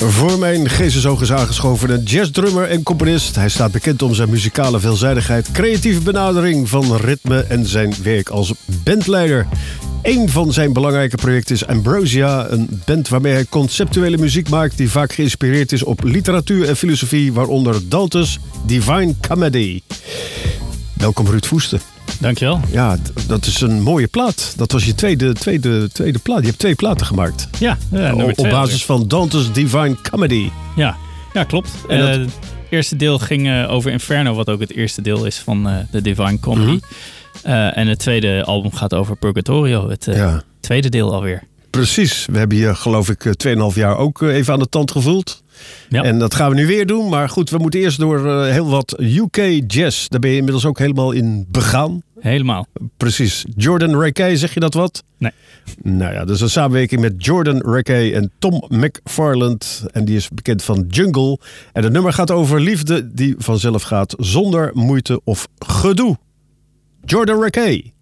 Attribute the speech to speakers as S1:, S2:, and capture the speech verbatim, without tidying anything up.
S1: Voor mijn geestesoog is aangeschoven een jazzdrummer en componist. Hij staat bekend om zijn muzikale veelzijdigheid, creatieve benadering van ritme en zijn werk als bandleider. Een van zijn belangrijke projecten is Ambrosia, een band waarmee hij conceptuele muziek maakt die vaak geïnspireerd is op literatuur en filosofie, waaronder Dante's Divine Comedy. Welkom Ruud Voeste.
S2: Dankjewel.
S1: Ja, d- dat is een mooie plaat. Dat was je tweede, tweede, tweede plaat. Je hebt twee platen gemaakt.
S2: Ja, ja
S1: op, op basis van Dante's Divine Comedy.
S2: Ja, ja klopt.
S1: En dat...
S2: uh, het eerste deel ging uh, over Inferno, wat ook het eerste deel is van uh, de Divine Comedy. Mm-hmm. Uh, en het tweede album gaat over Purgatorio, het uh, ja. tweede deel alweer.
S1: Precies. We hebben hier geloof ik twee en een half jaar ook even aan de tand gevoeld. Ja. En dat gaan we nu weer doen. Maar goed, we moeten eerst door uh, heel wat U K jazz. Daar ben je inmiddels ook helemaal in begaan.
S2: Helemaal.
S1: Precies. Jordan Rakei, zeg je dat wat?
S2: Nee.
S1: Nou ja, dus een samenwerking met Jordan Rakei en Tom McFarland. En die is bekend van Jungle. En het nummer gaat over liefde die vanzelf gaat zonder moeite of gedoe. Jordan Rakei.